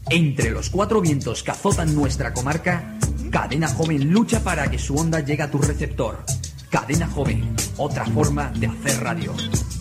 Entre los cuatro vientos que azotan nuestra comarca, Cadena Joven lucha para que su onda llegue a tu receptor. Cadena Joven, otra forma de hacer radio.